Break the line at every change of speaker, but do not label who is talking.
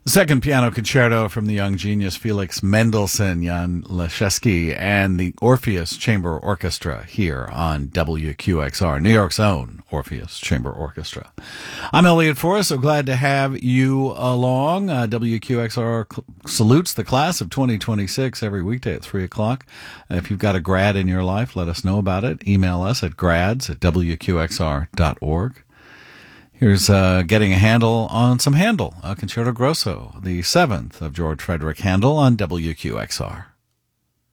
Second piano concerto from the young genius Felix Mendelssohn, Jan Leschewski, and the Orpheus Chamber Orchestra here on WQXR, New York's own Orpheus Chamber Orchestra. I'm Elliot Forrest, so glad to have you along. WQXR salutes the class of 2026 every weekday at 3 o'clock. If you've got a grad in your life, let us know about it. Email us at grads@wqxr.org. Here's getting a handle on some Handel, Concerto Grosso, the 7th of George Frederick Handel on WQXR.